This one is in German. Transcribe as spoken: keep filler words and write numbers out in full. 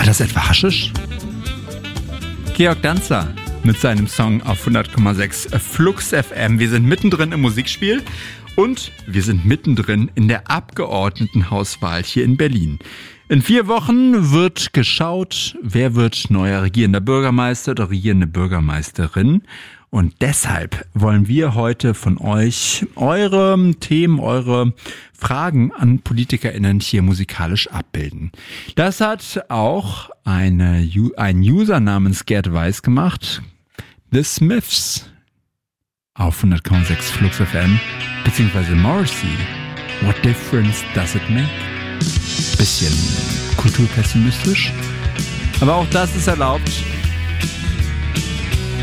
das etwa Haschisch? Georg Danzer mit seinem Song auf hundert Komma sechs Flux F M. Wir sind mittendrin im Musikspiel und wir sind mittendrin in der Abgeordnetenhauswahl hier in Berlin. In vier Wochen wird geschaut, wer wird neuer regierender Bürgermeister oder regierende Bürgermeisterin. Und deshalb wollen wir heute von euch eure Themen, eure Fragen an PolitikerInnen hier musikalisch abbilden. Das hat auch eine, ein User namens Gerd Weiß gemacht. The Smiths auf hundert Komma sechs Flux F M, beziehungsweise Morrissey. What difference does it make? Bisschen kulturpessimistisch. Aber auch das ist erlaubt.